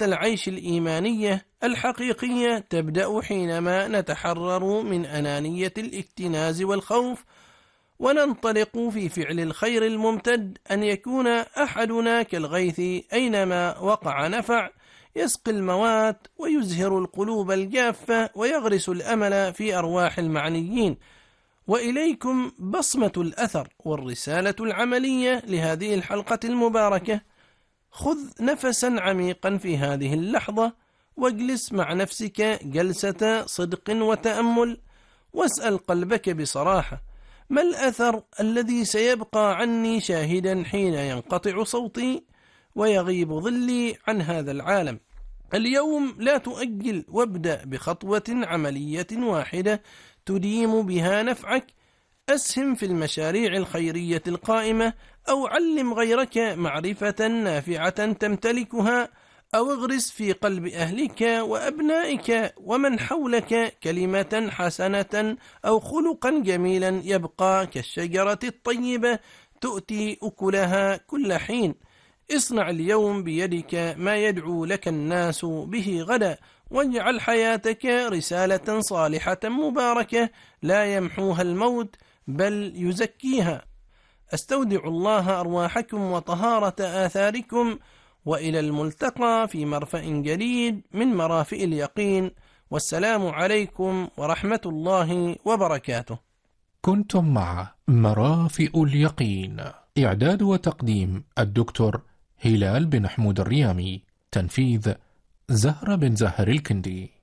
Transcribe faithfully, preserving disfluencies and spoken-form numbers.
العيش الإيمانية الحقيقية تبدأ حينما نتحرر من أنانية الاكتناز والخوف، وننطلق في فعل الخير الممتد، أن يكون أحدنا كالغيث أينما وقع نفع، يسقي الموات ويزهر القلوب الجافة ويغرس الأمل في أرواح المعنيين. وإليكم بصمة الأثر والرسالة العملية لهذه الحلقة المباركة. خذ نفسا عميقا في هذه اللحظة، واجلس مع نفسك جلسة صدق وتأمل، واسأل قلبك بصراحة: ما الأثر الذي سيبقى عني شاهدا حين ينقطع صوتي ويغيب ظلي عن هذا العالم؟ اليوم لا تؤجل، وابدأ بخطوة عملية واحدة تديم بها نفعك. أسهم في المشاريع الخيرية القائمة، أو علم غيرك معرفة نافعة تمتلكها، أو اغرس في قلب أهلك وأبنائك ومن حولك كلمة حسنة أو خلقا جميلا يبقى كالشجرة الطيبة تؤتي أكلها كل حين. اصنع اليوم بيدك ما يدعو لك الناس به غدا، واجعل حياتك رسالة صالحة مباركة لا يمحوها الموت بل يزكيها. أستودع الله أرواحكم وطهارة آثاركم، وإلى الملتقى في مرفأ جديد من مرافئ اليقين، والسلام عليكم ورحمة الله وبركاته. كنتم مع مرافئ اليقين، إعداد وتقديم الدكتور هلال بن حمود الريامي، تنفيذ زهرة بن زهر الكندي.